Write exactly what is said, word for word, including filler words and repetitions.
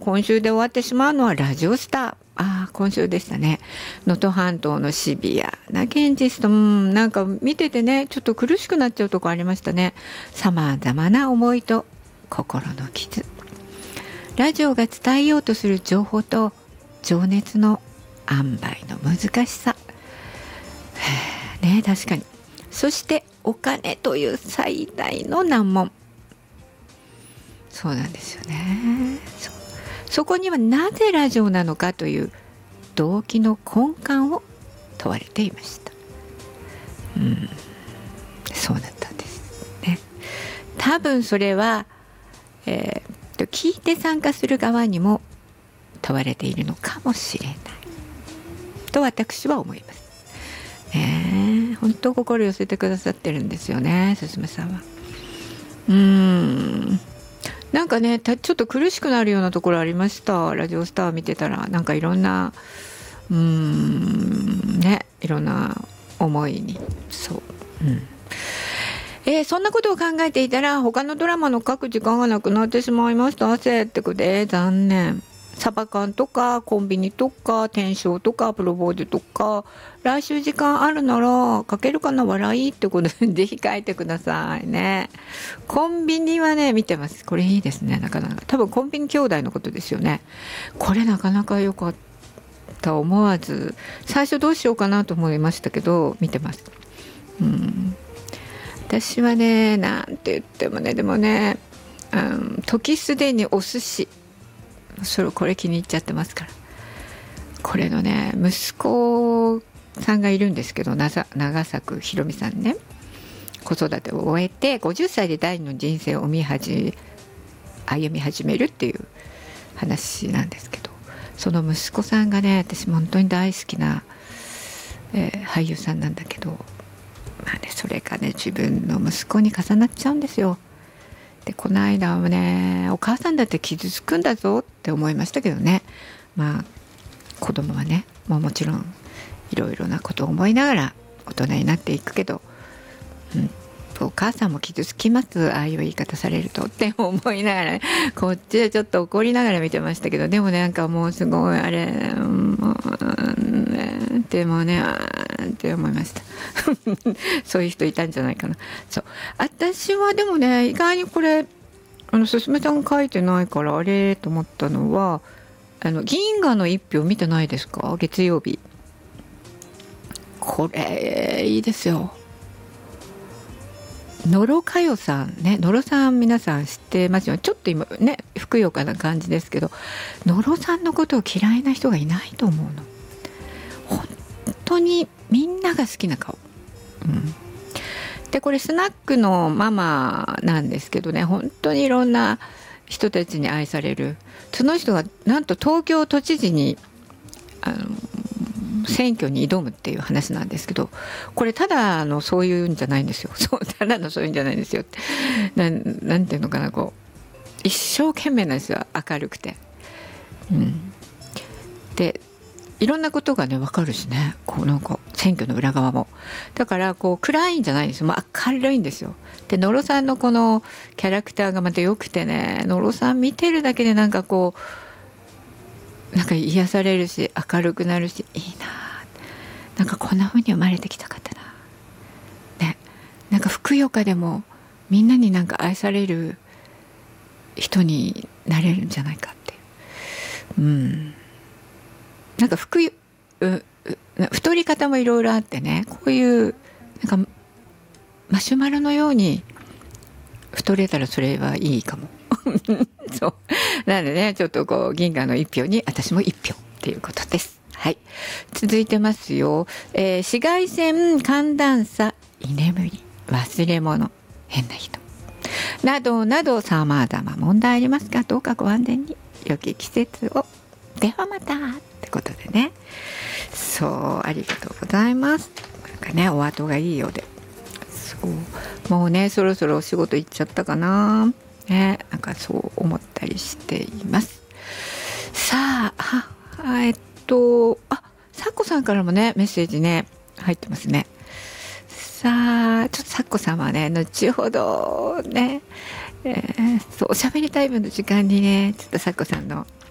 今週で終わってしまうのはラジオスター。ああ、今週でしたね。能登半島のシビアな現実と、うん、なんか見ててね、ちょっと苦しくなっちゃうとこありましたね。様々な思いと心の傷。ラジオが伝えようとする情報と情熱の塩梅の難しさ。ね、確かに。そしてお金という最大の難問。そうなんですよね。そ、そこにはなぜラジオなのかという動機の根幹を問われていました。うん、そうだったんですね。多分それは、えー、聞いて参加する側にも問われているのかもしれないと私は思います。ね、本当心寄せてくださってるんですよね、すすむさんは。うーん、なんかね、ちょっと苦しくなるようなところありました。ラジオスター見てたら、なんかいろんな、うーんね、いろんな思いに、そう、うん、えー、そんなことを考えていたら他のドラマの書く時間がなくなってしまいました。汗ってことで残念。サバ缶とかコンビニとか天正とかプロボールとか、来週時間あるなら書けるかな、笑いってことでぜひ書いてくださいね。コンビニはね見てます。これいいですね。なかなか多分コンビニ兄弟のことですよね。これなかなか良かった。思わず最初どうしようかなと思いましたけど見てます。うん、私はね、なんて言ってもね、でもね、うん、時すでにお寿司、それこれ気に入っちゃってますから。これのね、息子さんがいるんですけど、長作ひろみさんね、子育てを終えてごじゅっさいで第二の人生を見始歩み始めるっていう話なんですけど、その息子さんがね、私本当に大好きな、えー、俳優さんなんだけど、まあね、それがね自分の息子に重なっちゃうんですよ。でこの間はね、お母さんだって傷つくんだぞって思いましたけどね。まあ子供はね、もうもちろんいろいろなことを思いながら大人になっていくけど、うん、お母さんも傷つきます、ああいう言い方されるとって思いながら、ね、こっちでちょっと怒りながら見てましたけど、でもね、なんかもうすごいあれ、もうね、でもね、あーって思いましたそういう人いたんじゃないかな。そう私はでもね、意外にこれあのすすめさん書いてないからあれと思ったのは、あの銀河の一票見てないですか？月曜日。これいいですよ。野呂佳代さんね、野呂さん皆さん知ってますよ。ちょっと今ねふくよかな感じですけど、野呂さんのことを嫌いな人がいないと思うの。本当にみんなが好きな顔、うん、でこれスナックのママなんですけどね、本当にいろんな人たちに愛される。その人がなんと東京都知事にあの選挙に挑むっていう話なんですけど、これただのそういうんじゃないんですよ。そうただのそういうんじゃないんですよって、な ん, なんていうのかな、こう一生懸命なんですよ、明るくて、うん、でいろんなことがね分かるしね、こうなんか選挙の裏側もだからこう暗いんじゃないんですよ、まあ、明るいんですよ。で野呂さんのこのキャラクターがまた良くてね、野呂さん見てるだけでなんかこうなんか癒されるし明るくなるし、いいな、なんかこんな風に生まれてきたかったな、ね、なんかふくよかでもみんなになんか愛される人になれるんじゃないかっていう、うん、なんかふくうう太り方もいろいろあってね、こういうなんかマシュマロのように太れたらそれはいいかもそうなのでね、ちょっとこう銀河の一票に私も一票っていうことです。はい、続いてますよ、えー、紫外線、寒暖差、居眠り、忘れ物、変な人などなど様々問題ありますが、どうかご安全に良き季節を。ではまたってことでね、そうありがとうございます。なんかねお後がいいようで、そうもうねそろそろお仕事行っちゃったかな、ね、なんかそう思ったりしています。さあ、はえっとあさっこさんからもねメッセージね入ってますね。さあちょっとさっこさんはね後ほどね、えー、そうおしゃべりタイムの時間にねちょっとさっこさんの